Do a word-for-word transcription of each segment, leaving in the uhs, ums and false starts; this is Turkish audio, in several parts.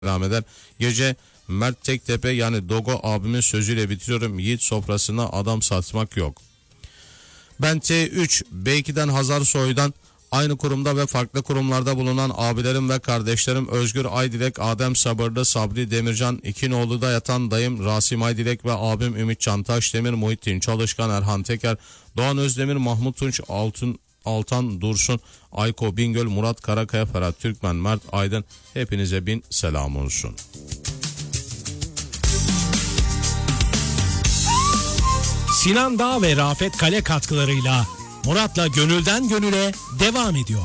devam eder. Gece Mert Tektepe yani Dogo abimin sözüyle bitiriyorum. Yiğit sofrasına adam satmak yok. Ben T üç B iki'den Hazar Soy'dan aynı kurumda ve farklı kurumlarda bulunan abilerim ve kardeşlerim Özgür Aydilek, Adem Sabırlı, Sabri Demircan, İkinoğlu'da yatan dayım Rasim Aydilek ve abim Ümitcan Taşdemir, Muhittin Çalışkan, Erhan Teker, Doğan Özdemir, Mahmut Tunç, Altın Altan Dursun, Ayko Bingöl, Murat Karakaya, Ferhat Türkmen, Mert Aydın, hepinize bin selam olsun. Sinan Dağ ve Rafet Kale katkılarıyla Murat'la Gönülden Gönüle devam ediyor.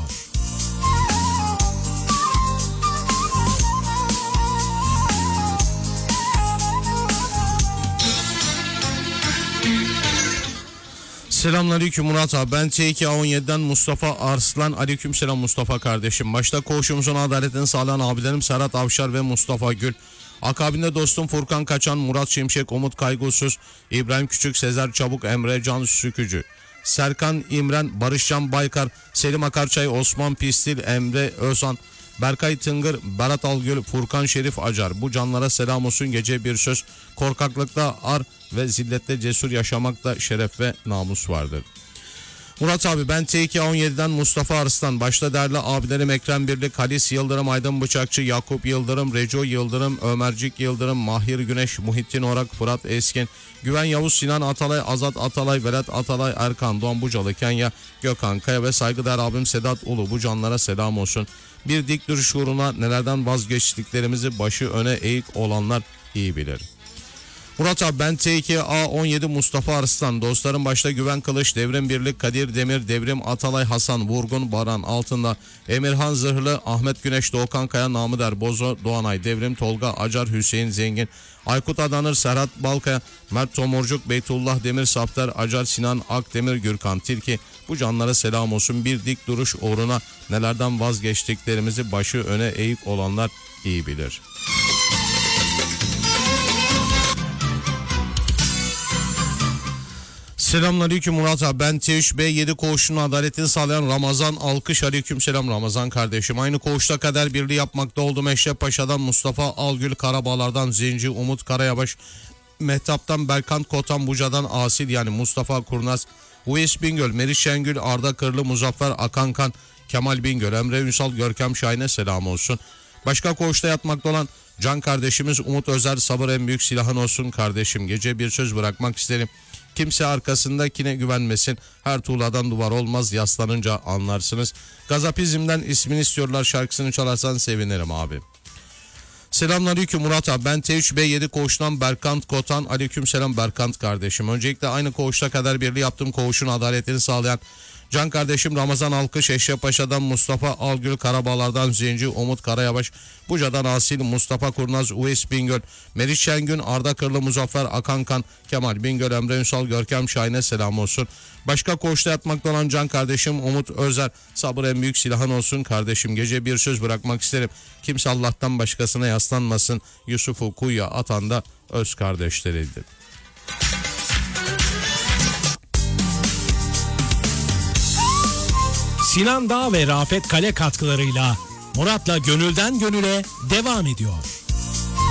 Selamünaleyküm Murat abi. Ben T iki A on yedi'den Mustafa Arslan. Aleykümselam Mustafa kardeşim. Başta koğuşumuzun adaletini sağlayan abilerim Serhat Avşar ve Mustafa Gül. Akabinde dostum Furkan Kaçan, Murat Şimşek, Umut Kaygusuz, İbrahim Küçük, Sezer Çabuk, Emre Can Sükücü, Serkan İmren, Barışcan Baykar, Selim Akarçay, Osman Pistil, Emre Özan, Berkay Tıngır, Berat Algül, Furkan Şerif Acar. Bu canlara selam olsun. Gece bir söz. Korkaklıkta ar ve zillette cesur yaşamakta şeref ve namus vardır. Murat abi ben T iki A on yedi'den Mustafa Arslan. Başta değerli abilerim Ekrem Birlik, Halis Yıldırım, Aydın Bıçakçı, Yakup Yıldırım, Reco Yıldırım, Ömercik Yıldırım, Mahir Güneş, Muhittin Orak, Fırat Eskin, Güven Yavuz, Sinan Atalay, Azat Atalay, Vedat Atalay, Erkan Doğan Bucalı, Kenya, Gökhan Kaya ve saygıdeğer abim Sedat Ulu. Bu canlara selam olsun. Bir dik duruş uğruna nelerden vazgeçtiklerimizi başı öne eğik olanlar iyi bilir. Murat abi ben T iki A on yedi Mustafa Arslan. Dostlarım başta Güven Kılıç, Devrim Birlik, Kadir Demir, Devrim Atalay, Hasan Vurgun, Baran Altında, Emirhan Zırhlı, Ahmet Güneş, Doğukan Kaya, Namıder Bozo, Doğanay, Devrim Tolga, Acar, Hüseyin Zengin, Aykut Adanır, Serhat Balkaya, Mert Tomurcuk, Beytullah Demir, Sapter, Acar, Sinan Akdemir, Gürkan Tilki. Bu canlara selam olsun. Bir dik duruş uğruna nelerden vazgeçtiklerimizi başı öne eğik olanlar iyi bilir. Selamünaleyküm Murat abi. Ben T üç B yedi koğuşunun adaletini sağlayan Ramazan Alkış. Aleykümselam Ramazan kardeşim. Aynı koğuşta kader birliği yapmakta oldum. Eşref Paşa'dan Mustafa Algül, Karabağlar'dan Zenci, Umut Karayabaş, Mehtap'tan Berkant Kotan, Buca'dan Asil yani Mustafa Kurnaz, Uys Bingöl, Meriç Şengül, Arda Kırlı, Muzaffer Akankan, Kemal Bingöl, Emre Ünsal, Görkem Şahin'e selam olsun. Başka koğuşta yatmakta olan can kardeşimiz Umut Özer, sabır en büyük silahın olsun kardeşim. Gece bir söz bırakmak isterim. Kimse arkasındakine güvenmesin. Her tuğladan duvar olmaz, yaslanınca anlarsınız. Gazapizm'den ismini istiyorlar şarkısını çalarsan sevinirim abi. Selamünaleyküm Murat abi. Ben T üç B yedi koğuştan Berkant Kotan. Aleykümselam Berkant kardeşim. Öncelikle aynı koğuşta kader birliği yaptığım koğuşun adaletini sağlayan can kardeşim Ramazan Alkış, Eşref Paşa'dan Mustafa Algül, Karabağlar'dan Zenci, Umut Karayabaş, Buca'dan Asil, Mustafa Kurnaz, Uys Bingöl, Meriç Şengün, Arda Kırlı, Muzaffer Akankan, Kemal Bingöl, Emre Ünsal, Görkem Şahin'e selam olsun. Başka koğuşta yatmakta olan can kardeşim Umut Özer, sabır en büyük silahın olsun kardeşim. Gece bir söz bırakmak isterim. Kimse Allah'tan başkasına yaslanmasın. Yusuf'u kuyuya atan da öz kardeşleriydi. Sinan Dağ ve Rafet Kale katkılarıyla Murat'la Gönülden Gönüle devam ediyor.